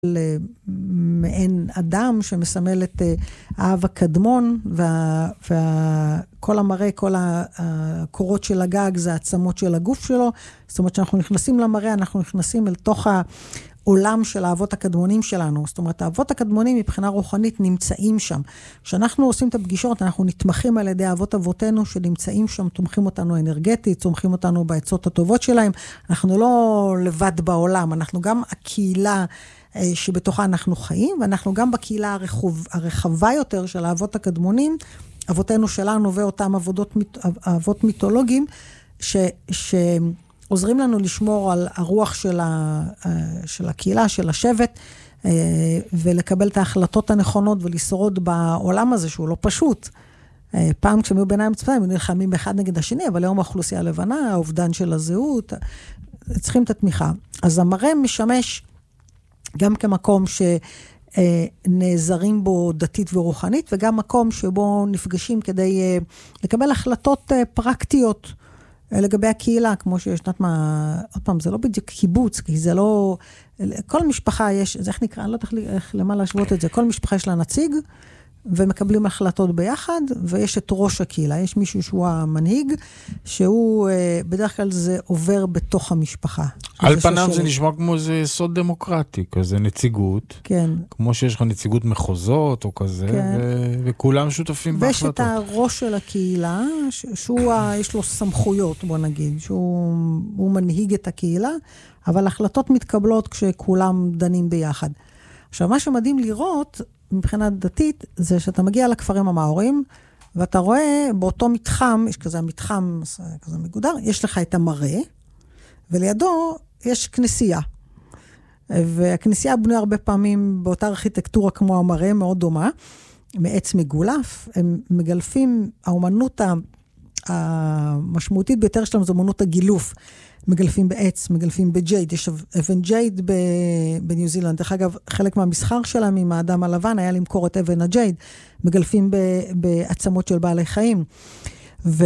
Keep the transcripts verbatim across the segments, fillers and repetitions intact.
מעין אדם שמסמל את האב הקדמון, וכל המראה, כל הקורות של הגג זה העצמות של הגוף שלו. זאת אומרת שאנחנו נכנסים למראה, אנחנו נכנסים אל תוך העולם של האבות הקדמונים שלנו. זאת אומרת, האבות הקדמונים מבחינה רוחנית נמצאים שם. כשאנחנו עושים את הפגישות, אנחנו נתמכים על ידי האבות אבותינו שנמצאים שם, תומכים אותנו אנרגטית, תומכים אותנו בעצות הטובות שלהם. אנחנו לא לבד בעולם, אנחנו גם הקהילה שבתוכה אנחנו חיים, ואנחנו גם בקהילה הרחוב, הרחבה יותר של האבות הקדמונים, אבותינו שלנו ואותם אבות, אבות מיתולוגיים, ש, שעוזרים לנו לשמור על הרוח של, ה, של הקהילה, של השבט, ולקבל את ההחלטות הנכונות ולשרוד בעולם הזה שהוא לא פשוט. פעם כשהם היו ביניים צפיים, הם נלחמים אחד נגד השני, אבל היום האוכלוסייה הלבנה, האובדן של הזהות, צריכים את התמיכה. אז המראה משמש גם כמקום שנעזרים בו דתית ורוחנית, וגם מקום שבו נפגשים כדי לקבל החלטות פרקטיות לגבי הקהילה, כמו שיש נת מה, עוד פעם, זה לא בדיוק קיבוץ, כי זה לא, כל משפחה יש, זה איך נקרא, אני לא יודעת איך למה להשוות את זה, כל משפחה יש לה נציג, ומקבלים החלטות ביחד, ויש את ראש הקהילה, יש מישהו שהוא המנהיג, שהוא, בדרך כלל זה עובר בתוך המשפחה. על פניו זה נשמע כמו זה סוד דמוקרטי, כזה נציגות, כן. כמו שיש לך נציגות מחוזות או כזה, כן. ו- וכולם שותפים ויש בהחלטות. ויש את הראש של הקהילה, שהוא, יש לו סמכויות, בוא נגיד, שהוא מנהיג את הקהילה, אבל החלטות מתקבלות כשכולם דנים ביחד. עכשיו, מה שמדהים לראות, מבחינה דתית, זה שאתה מגיע לכפרים המאורים, ואתה רואה באותו מתחם, יש כזה מתחם כזה מגודר, יש לך את המראה, ולידו יש כנסייה. והכנסייה בנויה הרבה פעמים באותה ארכיטקטורה כמו המראה, מאוד דומה, מעץ מגולף. הם מגלפים, האומנות המשמעותית ביותר שלהם זו אומנות הגילוף. מגלפים בעץ, מגלפים בג'ייד, יש אבן ג'ייד בניו זילנד. דרך אגב, חלק מהמסחר שלהם עם האדם הלבן היה למכור את אבן הג'ייד, מגלפים בעצמות של בעלי חיים. ו...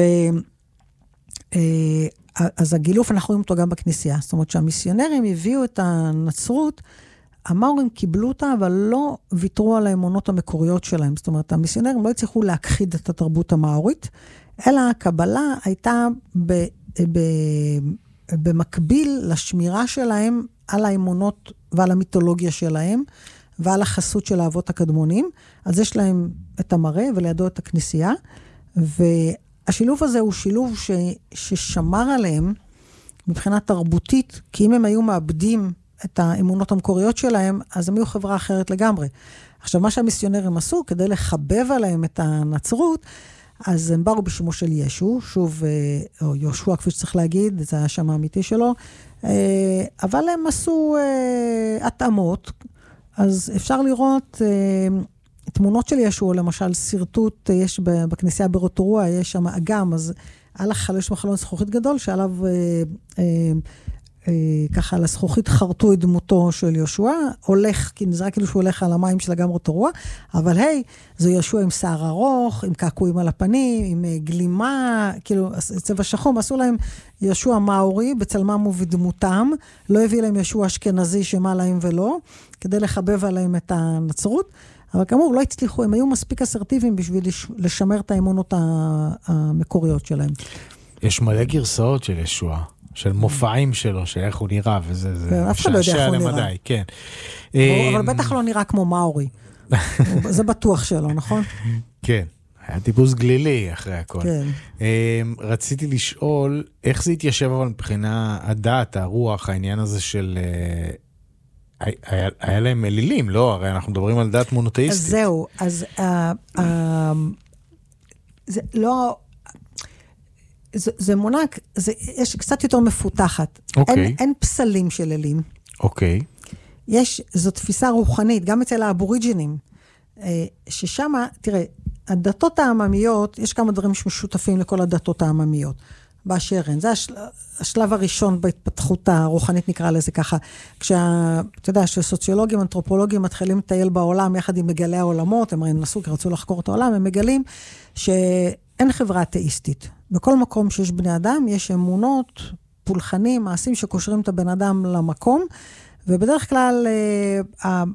אז הגילוף אנחנו רואים אותו גם בכנסייה. זאת אומרת שהמיסיונרים הביאו את הנצרות, המאורים קיבלו אותה, אבל לא ויתרו על האמונות המקוריות שלהם. זאת אומרת, המיסיונרים לא הצליחו להכחיד את התרבות המאורית, אלא הקבלה הייתה ב... ב... במקביל לשמירה שלהם על האמונות ועל המיתולוגיה שלהם, ועל החסות של האבות הקדמונים. אז יש להם את המראה ולידו את הכנסייה, והשילוב הזה הוא שילוב ש, ששמר עליהם מבחינה תרבותית, כי אם הם היו מאבדים את האמונות המקוריות שלהם, אז הם היו חברה אחרת לגמרי. עכשיו, מה שהמיסיונרים עשו, כדי לחבב עליהם את הנצרות, אז הם באו בשמו של ישו, שוב, או יהושע, כפי שצריך להגיד, זה היה שם האמיתי שלו, אבל הם עשו התאמות, אז אפשר לראות תמונות של ישו, למשל סרטוט, יש בכנסייה ברוטורוע, יש שם אגם, אז על החלון, יש מחלון זכוכית גדול, שעליו ככה לזכוכית חרטו את דמותו של יהושע, הולך, כי נזרק כאילו שהוא הולך על המים של אגם רוטורוע, אבל היי, זה יהושע עם שיער ארוך, עם קעקועים על הפנים, עם גלימה, כאילו צבע שחום, עשו להם יהושע מאורי, בצלמם ובדמותם, לא הביא להם יהושע אשכנזי שמה להם ולא, כדי לחבב עליהם את הנצרות, אבל כאמור, לא הצליחו, הם היו מספיק אסרטיביים בשביל לשמר את האמונות המקוריות שלהם. יש מלא גרסאות של ישוע. של מופעים שלו, שאיך הוא נראה, וזה אף אחד לא יודע איך הוא נראה. כן. אבל בטח לא נראה כמו מאורי. זה בטוח שלו, נכון? כן. היה טיפוס גלילי אחרי הכל. כן. רציתי לשאול, איך זה התיישב אבל מבחינה הדת, הרוח, העניין הזה של... היה להם אלילים, לא? הרי אנחנו מדברים על דת מונותאיסטית. אז זהו, אז זה לא... זה, זה מונק, זה, יש קצת יותר מפותחת. אוקיי. אין, אין פסלים של אלים. אוקיי. יש, זו תפיסה רוחנית, גם אצל האבוריג'ינים, ששם, תראה, הדתות העממיות, יש כמה דברים שמשותפים לכל הדתות העממיות. באשר הן, זה השל, השלב הראשון בהתפתחות הרוחנית, נקרא לזה ככה, כשה, אתה יודע, שסוציולוגים, אנתרופולוגים מתחילים לטייל בעולם, יחד עם מגלי העולמות, הם נסו, כי רצו לחקור את העולם, הם מגלים שאין חברה אתאיסטית. בכל מקום שיש בני אדם, יש אמונות, פולחנים, מעשים שקושרים את הבן אדם למקום, ובדרך כלל